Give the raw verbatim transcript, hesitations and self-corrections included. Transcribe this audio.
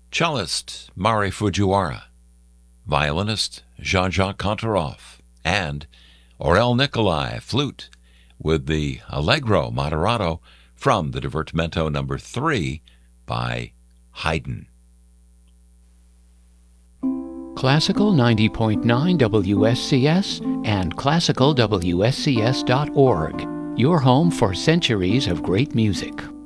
cellist Mari Fujiwara, violinist Jean-Jacques Kantorov, and Aurel Nicolai, flute, with the Allegro Moderato from the Divertimento number three by Haydn. Classical ninety point nine W S C S and classical W S C S dot org, your home for centuries of great music.